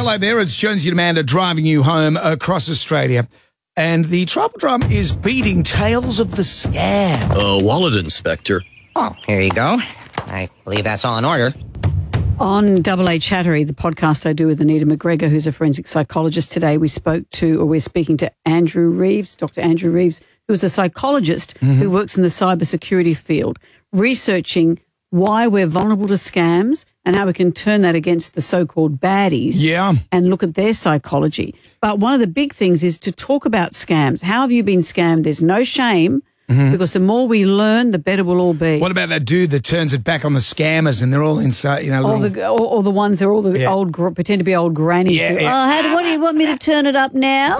Hello there, it's Jonesy and Amanda driving you home across Australia. And the tribal drum is beating Tales of the Scam. Wallet inspector. Oh, here you go. I believe that's all in order. On Double A Chattery, the podcast I do with Anita McGregor, who's a forensic psychologist, today we're speaking to Andrew Reeves, Dr. Andrew Reeves, who is a psychologist who works in the cybersecurity field, researching why we're vulnerable to scams and how we can turn that against the so-called baddies and look at their psychology. But one of the big things is to talk about scams. How have you been scammed? There's no shame because the more we learn, the better we'll all be. What about that dude that turns it back on the scammers and they're all inside, you know, all the ones that are all the old, pretend to be old grannies. What do you want me to turn it up now?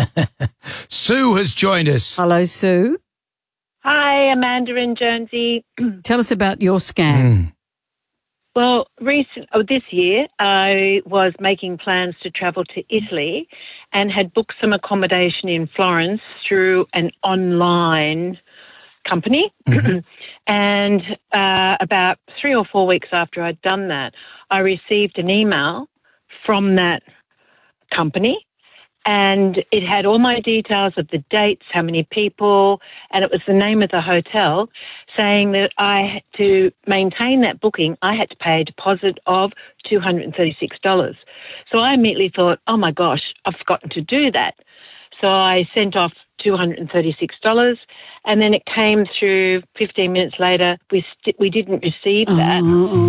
Sue has joined us. Hello, Sue. Hi, Amanda and Jonesy. Tell us about your scam. Well, this year I was making plans to travel to Italy and had booked some accommodation in Florence through an online company. And about 3 or 4 weeks after I'd done that, I received an email from that company. And it had all my details of the dates, how many people, and it was the name of the hotel, saying that to maintain that booking, I had to pay a deposit of $236. So I immediately thought, oh my gosh, I've forgotten to do that. So I sent off $236, and then it came through 15 minutes later. We didn't receive that,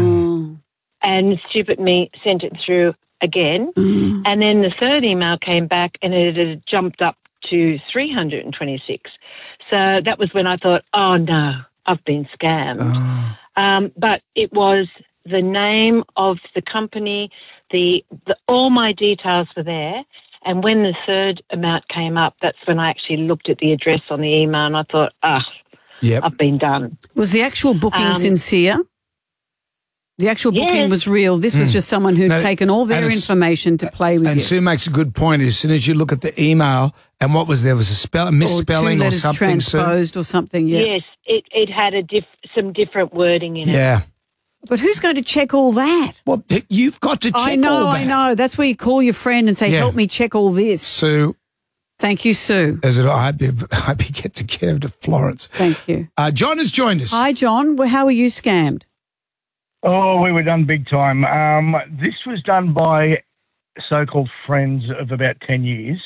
and stupid me sent it through again. And then the third email came back and it had jumped up to $326. So that was when I thought, oh no, I've been scammed. But it was the name of the company, all my details were there. And when the third amount came up, that's when I actually looked at the address on the email and I thought, I've been done. Was the actual booking sincere? The actual booking was real. This was just someone who'd taken all their information to play with you. And Sue makes a good point. As soon as you look at the email and what was there was a misspelling or something. Transposed or something, Yes, it had some different wording in it. Yeah. But who's going to check all that? Well, you've got to check all that. I know. That's where you call your friend and say, help me check all this. Sue. Thank you, Sue. I hope you get to Florence. Thank you. John has joined us. Hi, John. Well, how were you scammed? Oh, we were done big time. This was done by so-called friends of about 10 years.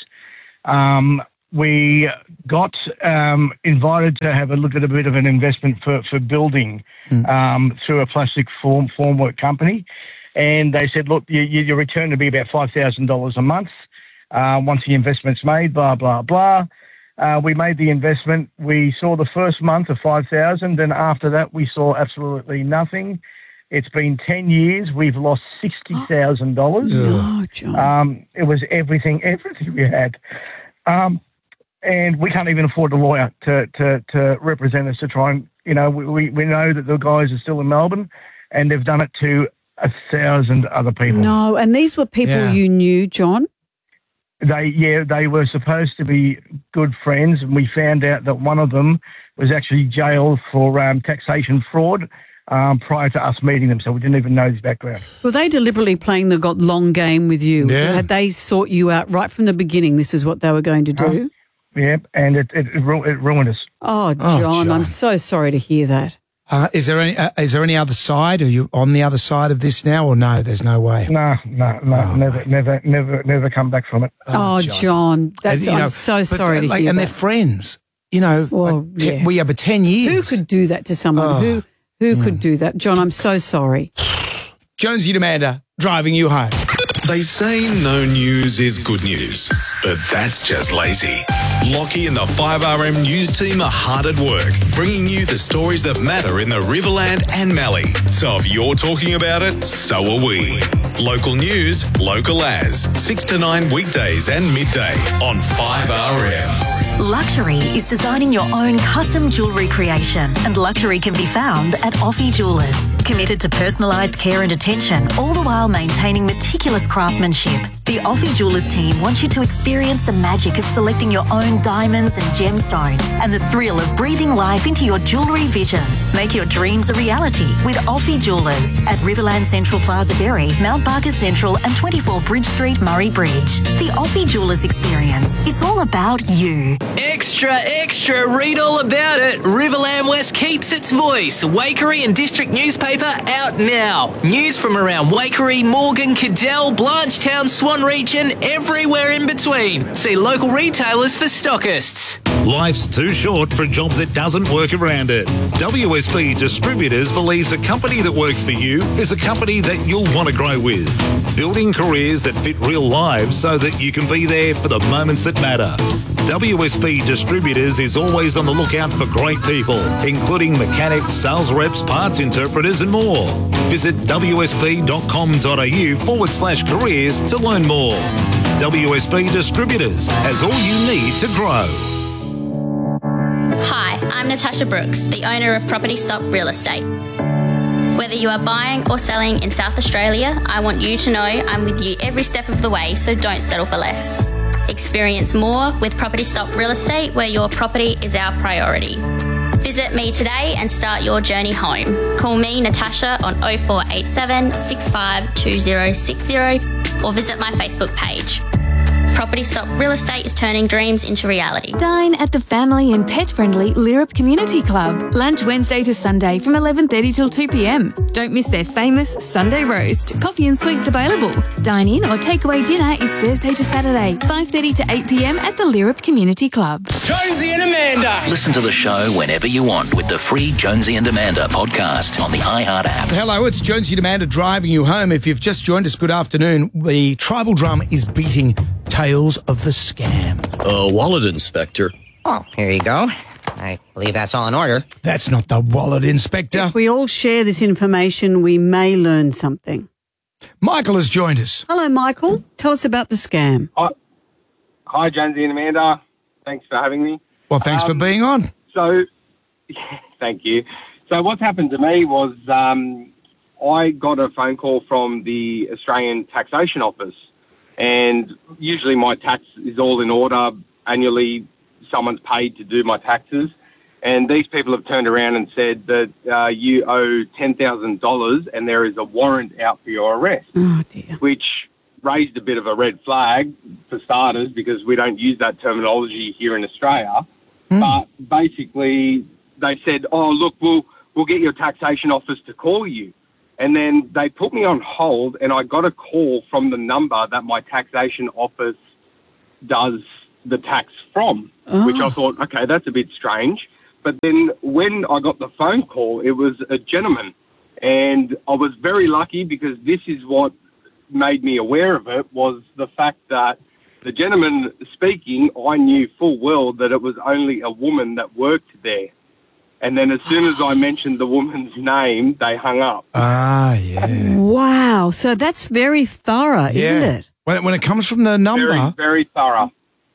We got invited to have a look at a bit of an investment for building through a plastic formwork company. And they said, look, your return will be about $5,000 a month once the investment's made, blah, blah, blah. We made the investment. We saw the first month of $5,000, and after that we saw absolutely nothing. It's been 10 years. We've lost $60,000. Oh, John. It was everything we had. And we can't even afford a lawyer to represent us to try and, we know that the guys are still in Melbourne and they've done it to 1,000 other people. No, and these were people you knew, John? They were supposed to be good friends, and we found out that one of them was actually jailed for taxation fraud prior to us meeting them, so we didn't even know his background. Were they deliberately playing the long game with you? Yeah. Had they sought you out right from the beginning, this is what they were going to do? Yeah, and it ruined us. Oh, John, I'm so sorry to hear that. Is there any other side? Are you on the other side of this now, or no? There's no way. No, never come back from it. Oh, John, I'm so sorry to hear that. And they're friends, but 10 years. Who could do that to someone? Who could do that? John, I'm so sorry. Jonesy and Amanda driving you home. They say no news is good news, but that's just lazy. Lockie and the 5RM news team are hard at work, bringing you the stories that matter in the Riverland and Mallee. So if you're talking about it, so are we. Local news, local as. 6 to 9 weekdays and midday on 5RM. Luxury is designing your own custom jewellery creation, and luxury can be found at Offie Jewellers. Committed to personalised care and attention, all the while maintaining meticulous craftsmanship. The Offie Jewellers team wants you to experience the magic of selecting your own diamonds and gemstones and the thrill of breathing life into your jewellery vision. Make your dreams a reality with Offie Jewellers at Riverland Central Plaza Berry, Mount Barker Central and 24 Bridge Street, Murray Bridge. The Offie Jewellers experience. It's all about you. Extra, extra, read all about it. Riverland West keeps its voice. Waikerie and District newspaper out now. News from around Waikerie, Morgan, Cadell, Blanchetown, Swan Reach and everywhere in between. See local retailers for stockists. Life's too short for a job that doesn't work around it. WSB Distributors believes a company that works for you is a company that you'll want to grow with. Building careers that fit real lives so that you can be there for the moments that matter. WSB Distributors is always on the lookout for great people, including mechanics, sales reps, parts interpreters and more. Visit wsb.com.au/careers to learn more. WSB Distributors has all you need to grow. Hi, I'm Natasha Brooks, the owner of Property Stop Real Estate. Whether you are buying or selling in South Australia, I want you to know I'm with you every step of the way, so don't settle for less. Experience more with Property Stop Real Estate, where your property is our priority. Visit me today and start your journey home. Call me, Natasha, on 0487 652060 or visit my Facebook page. Property Stop Real Estate is turning dreams into reality. Dine at the family and pet-friendly Lirrup Community Club. Lunch Wednesday to Sunday from 11:30 till 2 p.m. Don't miss their famous Sunday roast. Coffee and sweets available. Dine in or takeaway dinner is Thursday to Saturday, 5:30 to 8 p.m. at the Lirrup Community Club. Jonesy and Amanda. Listen to the show whenever you want with the free Jonesy and Amanda podcast on the iHeart app. Hello, it's Jonesy and Amanda driving you home. If you've just joined us, good afternoon. The tribal drum is beating tales of the scam. Wallet inspector. Oh, here you go. I believe that's all in order. That's not the wallet inspector. If we all share this information, we may learn something. Michael has joined us. Hello, Michael. Tell us about the scam. Hi, Jonesy and Amanda. Thanks for having me. Well, thanks for being on. So, thank you. So what's happened to me was I got a phone call from the Australian Taxation Office. And usually my tax is all in order. Annually, someone's paid to do my taxes. And these people have turned around and said that you owe $10,000 and there is a warrant out for your arrest. Oh, dear. Which raised a bit of a red flag for starters because we don't use that terminology here in Australia. But basically, they said, oh, look, we'll get your taxation office to call you. And then they put me on hold and I got a call from the number that my taxation office does the tax from, which I thought, okay, that's a bit strange. But then when I got the phone call, it was a gentleman. And I was very lucky because this is what made me aware of it, was the fact that the gentleman speaking, I knew full well that it was only a woman that worked there. And then as soon as I mentioned the woman's name, they hung up. Ah, yeah. Wow. So that's very thorough, isn't it? When it comes from the number. Very, very thorough.